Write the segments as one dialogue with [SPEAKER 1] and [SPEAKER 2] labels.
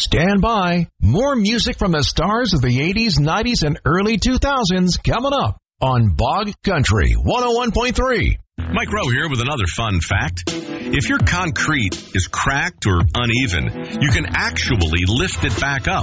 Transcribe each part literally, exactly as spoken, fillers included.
[SPEAKER 1] Stand by. More music from the stars of the eighties, nineties, and early two thousands coming up on Bog Country one oh one point three.
[SPEAKER 2] Mike Rowe here with another fun fact. If your concrete is cracked or uneven, you can actually lift it back up.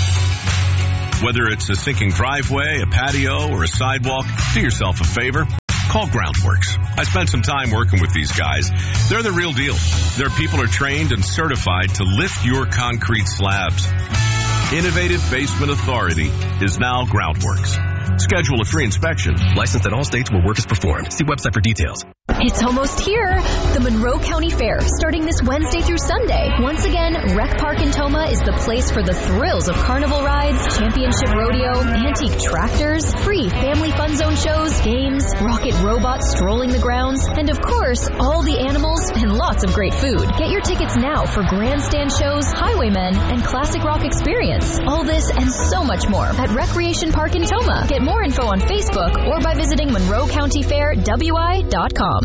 [SPEAKER 2] Whether it's a sinking driveway, a patio, or a sidewalk, do yourself a favor. Call Groundworks. I spent some time working with these guys. They're the real deal. Their people are trained and certified to lift your concrete slabs. Innovative Basement Authority is now Groundworks. Schedule a free inspection.
[SPEAKER 3] Licensed in all states where work is performed. See website for details.
[SPEAKER 4] It's almost here. The Monroe County Fair, starting this Wednesday through Sunday. Once again, Rec Park in Toma is the place for the thrills of carnival rides, championship rodeo, antique tractors, free family fun zone shows, games, rocket robots strolling the grounds, and of course, all the animals and lots of great food. Get your tickets now for grandstand shows, highwaymen, and classic rock experience. All this and so much more at Recreation Park in Toma. Get more info on Facebook or by visiting Monroe County Fair W I dot com.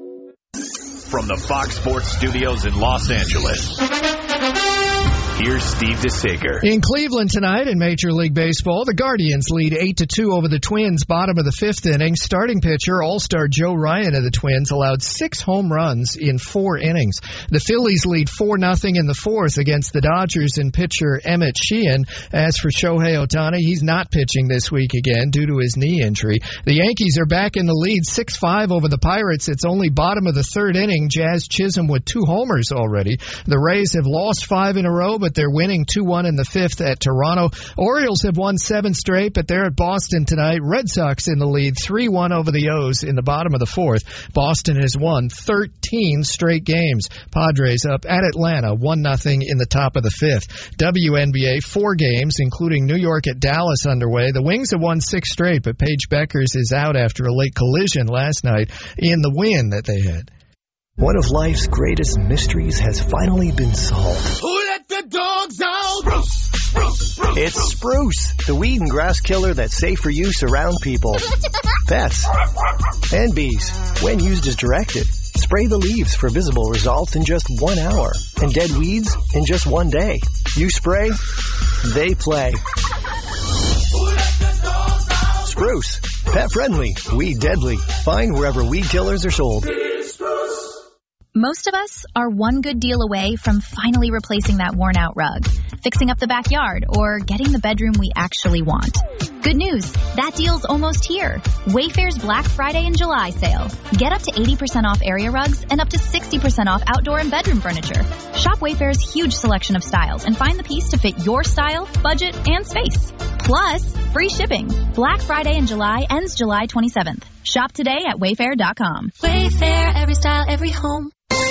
[SPEAKER 5] From the Fox Sports Studios in Los Angeles, here's Steve DeSager.
[SPEAKER 6] In Cleveland tonight in Major League Baseball, the Guardians lead eight to two over the Twins, bottom of the fifth inning. Starting pitcher, All-Star Joe Ryan of the Twins, allowed six home runs in four innings. The Phillies lead four nothing in the fourth against the Dodgers and pitcher Emmett Sheehan. As for Shohei Ohtani, he's not pitching this week again due to his knee injury. The Yankees are back in the lead six five over the Pirates. It's only bottom of the third inning. Jazz Chisholm with two homers already. The Rays have lost five in a row, but they're winning two one in the fifth at Toronto. Orioles have won seven straight, but they're at Boston tonight. Red Sox in the lead three one over the O's in the bottom of the fourth. Boston has won thirteen straight games. Padres up at Atlanta one nothing in the top of the fifth. W N B A, four games, including New York at Dallas underway. The Wings have won six straight, but Paige Beckers is out after a late collision last night in the win that they had.
[SPEAKER 7] One of life's greatest mysteries has finally been solved.
[SPEAKER 8] Who let the dogs out? Spruce, spruce, spruce,
[SPEAKER 7] it's Spruce, the weed and grass killer that's safe for use around people, pets, and bees. When used as directed, spray the leaves for visible results in just one hour, and dead weeds in just one day. You spray, they play.
[SPEAKER 8] Who let the dogs out?
[SPEAKER 7] Spruce, pet friendly, weed deadly. Find wherever weed killers are sold.
[SPEAKER 9] Most of us are one good deal away from finally replacing that worn-out rug, fixing up the backyard, or getting the bedroom we actually want. Good news, that deal's almost here. Wayfair's Black Friday and July sale. Get up to eighty percent off area rugs and up to sixty percent off outdoor and bedroom furniture. Shop Wayfair's huge selection of styles and find the piece to fit your style, budget, and space. Plus, free shipping. Black Friday in July ends July twenty-seventh. Shop today at wayfair dot com.
[SPEAKER 10] Wayfair, every style, every home.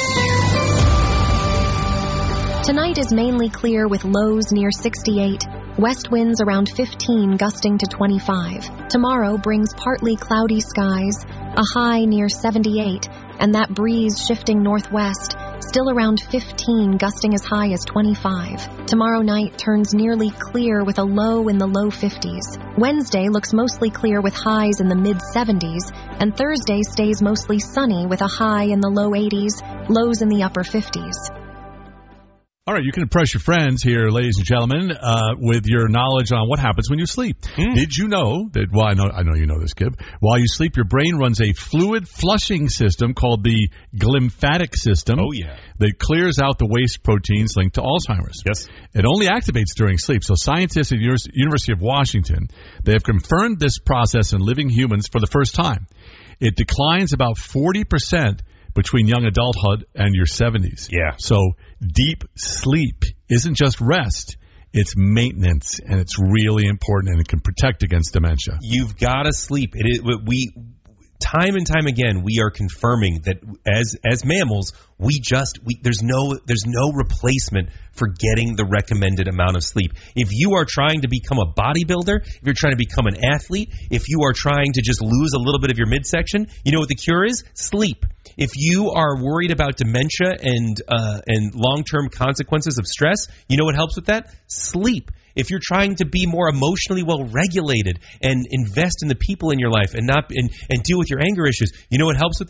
[SPEAKER 4] Tonight is mainly clear with lows near sixty-eight. West winds around fifteen, gusting to twenty-five. Tomorrow brings partly cloudy skies, a high near seventy-eight, and that breeze shifting northwest, still around fifteen, gusting as high as twenty-five. Tomorrow night turns nearly clear with a low in the low fifties. Wednesday looks mostly clear with highs in the mid-seventies, and Thursday stays mostly sunny with a high in the low eighties, lows in the upper fifties.
[SPEAKER 11] All right, you can impress your friends here, ladies and gentlemen, uh, with your knowledge on what happens when you sleep. Mm. Did you know that, well, I know, I know you know this, Kib. While you sleep, your brain runs a fluid flushing system called the glymphatic system.
[SPEAKER 2] Oh, yeah.
[SPEAKER 11] That clears out the waste proteins linked to Alzheimer's.
[SPEAKER 2] Yes.
[SPEAKER 11] It only activates during sleep. So scientists at the University of Washington, they have confirmed this process in living humans for the first time. It declines about forty percent between young adulthood and your seventies.
[SPEAKER 2] Yeah.
[SPEAKER 11] So deep sleep isn't just rest, it's maintenance, and it's really important, and it can protect against dementia.
[SPEAKER 12] You've got to sleep. It is, we time and time again we are confirming that as as mammals, we just we, there's no there's no replacement for getting the recommended amount of sleep. If you are trying to become a bodybuilder, if you're trying to become an athlete, if you are trying to just lose a little bit of your midsection, you know what the cure is? Sleep. If you are worried about dementia and uh, and long-term consequences of stress, you know what helps with that? Sleep. If you're trying to be more emotionally well-regulated and invest in the people in your life and not and, and deal with your anger issues, you know what helps with that?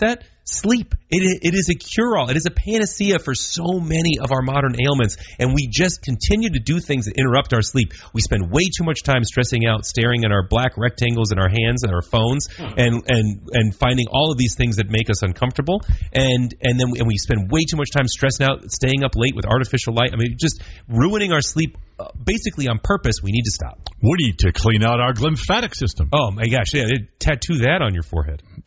[SPEAKER 12] Sleep. It, it is a cure-all. It is a panacea for so many of our modern ailments, and we just continue to do things that interrupt our sleep. We spend way too much time stressing out, staring at our black rectangles in our hands and our phones, and and and finding all of these things that make us uncomfortable, and and then we, and we spend way too much time stressing out, staying up late with artificial light. I mean, just ruining our sleep. Uh, basically on purpose. We need to stop.
[SPEAKER 11] We need to clean out our lymphatic system.
[SPEAKER 12] Oh my gosh, yeah, tattoo that on your forehead.